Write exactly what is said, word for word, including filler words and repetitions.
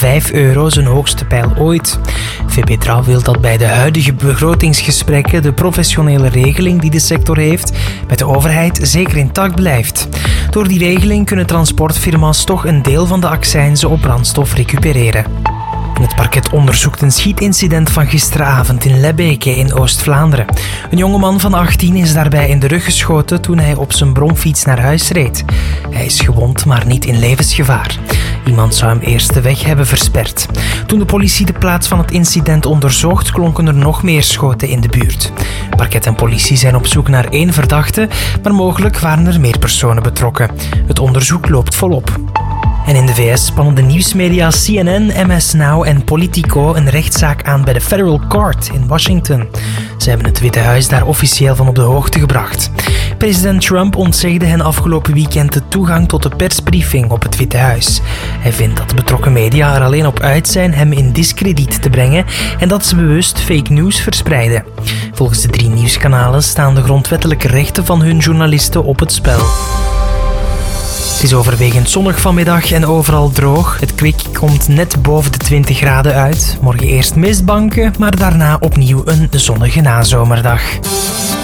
vijf euro zijn hoogste pijl ooit. V B Trouw wil dat bij de huidige begrotingsgesprekken de professionele regeling die de sector heeft met de overheid zeker intact blijft. Door die regeling kunnen transportfirma's toch een deel van de accijnzen op brandstof recupereren. Het parket onderzoekt een schietincident van gisteravond in Lebbeke in Oost-Vlaanderen. Een jongeman van achttien is daarbij in de rug geschoten toen hij op zijn bromfiets naar huis reed. Hij is gewond, maar niet in levensgevaar. Iemand zou hem eerst de weg hebben versperd. Toen de politie de plaats van het incident onderzocht, klonken er nog meer schoten in de buurt. Parket en politie zijn op zoek naar één verdachte, maar mogelijk waren er meer personen betrokken. Het onderzoek loopt volop. En in de V S spannen de nieuwsmedia C N N, M S Now en Politico een rechtszaak aan bij de Federal Court in Washington. Ze hebben het Witte Huis daar officieel van op de hoogte gebracht. President Trump ontzegde hen afgelopen weekend de toegang tot de persbriefing op het Witte Huis. Hij vindt dat de betrokken media er alleen op uit zijn hem in diskrediet te brengen en dat ze bewust fake news verspreiden. Volgens de drie nieuwskanalen staan de grondwettelijke rechten van hun journalisten op het spel. Het is overwegend zonnig vanmiddag en overal droog. Het kwik komt net boven de twintig graden uit. Morgen eerst mistbanken, maar daarna opnieuw een zonnige nazomerdag.